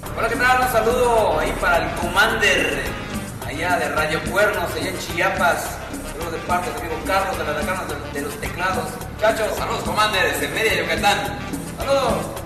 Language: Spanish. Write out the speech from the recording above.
Hola, ¿qué tal? Un saludo ahí para el Commander, allá de Radio Cuernos, allá en Chiapas. Saludos de parte de amigo Carlos, de la decana de los teclados. Muchachos, Saludos, Commander, desde Mérida, Yucatán. saludos.